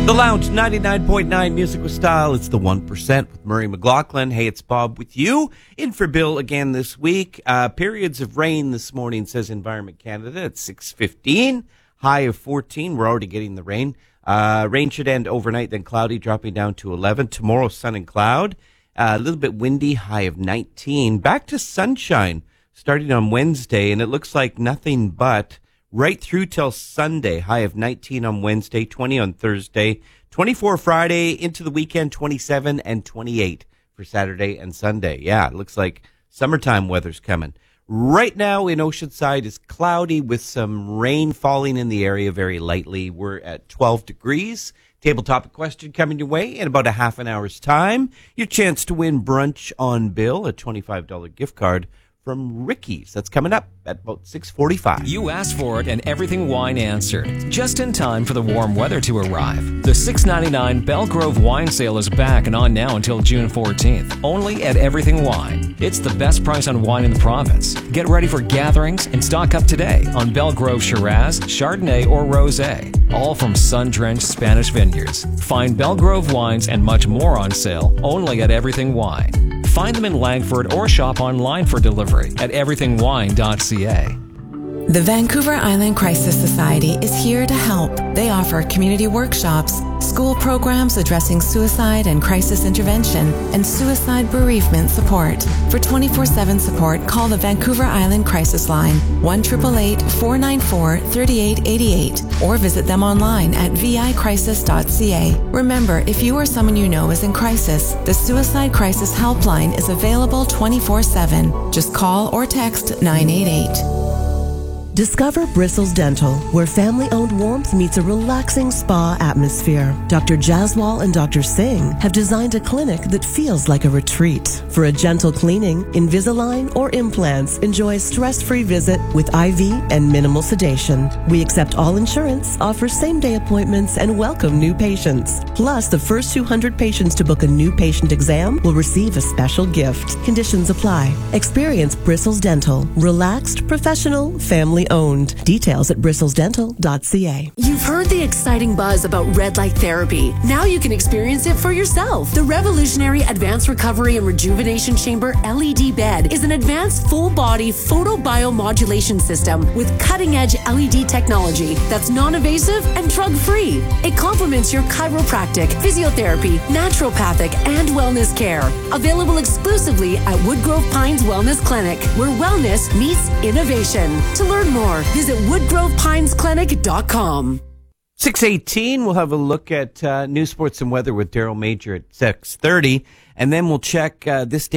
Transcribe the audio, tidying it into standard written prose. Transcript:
The Lounge, 99.9 Music with Style. It's the 1% with Murray McLaughlin. Hey, it's Bob with you. In for Bill again this week. Periods of rain this morning, says Environment Canada, at 6:15. High of 14. We're already getting the rain. Rain should end overnight, then cloudy, dropping down to 11. Tomorrow, sun and cloud. A little bit windy, high of 19. Back to sunshine starting on Wednesday, and it looks like nothing but right through till Sunday. High of 19 on Wednesday, 20 on Thursday, 24 Friday, into the weekend, 27 and 28 for Saturday and Sunday. Yeah, it looks like summertime weather's coming. Right now in Oceanside is cloudy with some rain falling in the area very lightly. We're at 12 degrees. Table topic question coming your way in about a half an hour's time. Your chance to win Brunch on Bill, a $25 gift card from Ricky's. That's coming up at about 6:45. You asked for it and Everything Wine answered. Just in time for the warm weather to arrive. The $6.99 Belgrove Wine Sale is back and on now until June 14th. Only at Everything Wine. It's the best price on wine in the province. Get ready for gatherings and stock up today on Belgrove Shiraz, Chardonnay, or Rosé. All from sun-drenched Spanish vineyards. Find Belgrove wines and much more on sale only at Everything Wine. Find them in Langford or shop online for delivery at everythingwine.ca. The Vancouver Island Crisis Society is here to help. They offer community workshops, school programs addressing suicide and crisis intervention, and suicide bereavement support. For 24/7 support, call the Vancouver Island Crisis Line, 1-888-494-3888, or visit them online at vicrisis.ca. Remember, if you or someone you know is in crisis, the Suicide Crisis Helpline is available 24/7. Just call or text 988. Discover Bristles Dental, where family-owned warmth meets a relaxing spa atmosphere. Dr. Jaswal and Dr. Singh have designed a clinic that feels like a retreat. For a gentle cleaning, Invisalign, or implants, enjoy a stress-free visit with IV and minimal sedation. We accept all insurance, offer same-day appointments, and welcome new patients. Plus, the first 200 patients to book a new patient exam will receive a special gift. Conditions apply. Experience Bristles Dental. Relaxed, professional, family owned. Details at bristlesdental.ca. You've heard the exciting buzz about red light therapy. Now you can experience it for yourself. The revolutionary Advanced Recovery and Rejuvenation Chamber LED bed is an advanced full-body photobiomodulation system with cutting-edge LED technology that's non-invasive and drug-free. It complements your chiropractic, physiotherapy, naturopathic, and wellness care. Available exclusively at Woodgrove Pines Wellness Clinic, where wellness meets innovation. To learn more, visit woodgrovepinesclinic.com. 6:18, we'll have a look at news, sports, and weather with Daryl Major at 6:30, and then we'll check this day